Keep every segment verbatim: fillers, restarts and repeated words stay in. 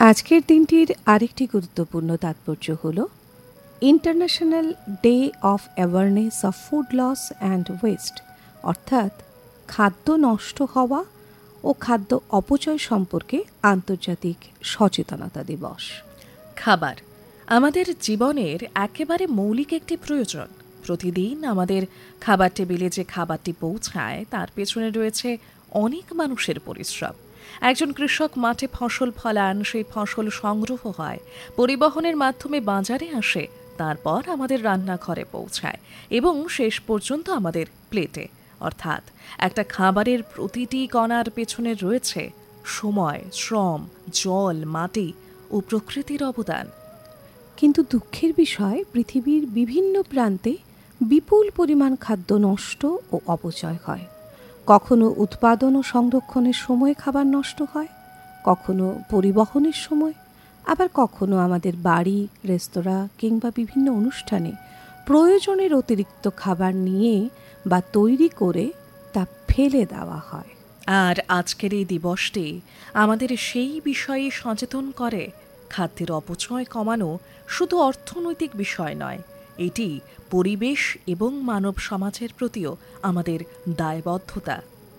আজকের দিনটির আরেকটি গুরুত্বপূর্ণ তাৎপর্য হল international day of awareness of food loss and West, অর্থাৎ খাদ্য নষ্ট হওয়া ও খাদ্য অপচয় সম্পর্কে আন্তর্জাতিক সচেতনতা দিবস। খাবার আমাদের জীবনের একেবারে মৌলিক একটি প্রয়োজন। প্রতিদিন আমাদের খাবার টেবিলে যে খাবারটি পৌঁছায় তার পেছনে রয়েছে অনেক মানুষের পরিশ্রম। একজন কৃষক মাঠে ফসল ফলান, সেই ফসল সংগ্রহ হয়, পরিবহনের মাধ্যমে বাজারে আসে, তারপর আমাদের রান্নাঘরে পৌঁছায় এবং শেষ পর্যন্ত আমাদের প্লেটে। অর্থাৎ একটা খাবারের প্রতিটি কণার পেছনে রয়েছে সময়, শ্রম, জল, মাটি ও প্রকৃতির অবদান। কিন্তু দুঃখের বিষয়, পৃথিবীর বিভিন্ন প্রান্তে বিপুল পরিমাণ খাদ্য নষ্ট ও অপচয় হয়। কখনো উৎপাদন ও সংরক্ষণের সময় খাবার নষ্ট হয়, কখনো পরিবহনের সময়, আবার কখনো আমাদের বাড়ি, রেস্তোরাঁ কিংবা বিভিন্ন অনুষ্ঠানে প্রয়োজনের অতিরিক্ত খাবার নিয়ে বা তৈরি করে তা ফেলে দেওয়া হয়। আর আজকের এই দিবসটি আমাদের সেই বিষয়ে সচেতন করে। খাদ্যের অপচয় কমানো শুধু অর্থনৈতিক বিষয় নয়, এটি পরিবেশ এবং মানব সমাজের প্রতিও আমাদের দায়বদ্ধতা।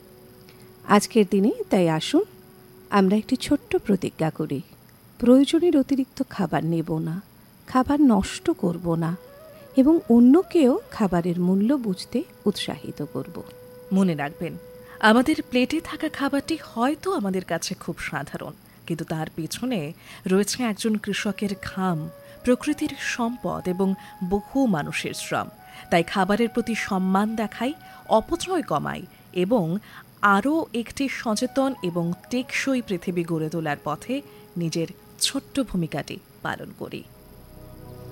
আজকের দিনে তাই আসুন আমরা একটি ছোট্ট প্রতিজ্ঞা করি, প্রয়োজনের অতিরিক্ত খাবার নেব না, খাবার নষ্ট করব না এবং অন্যকেও খাবারের মূল্য বুঝতে উৎসাহিত করব। মনে রাখবেন, আমাদের প্লেটে থাকা খাবারটি হয়তো আমাদের কাছে খুব সাধারণ, কিন্তু তার পেছনে রয়েছে একজন কৃষকের ঘাম, প্রকৃতির সম্পদ এবং বহু মানুষের শ্রম। তাই খাবারের প্রতি সম্মান দেখাই, অপচয় কমাই এবং আরও একটি সচেতন এবং টেকসই পৃথিবী গড়ে তোলার পথে নিজের ছোট্ট ভূমিকাটি পালন করি।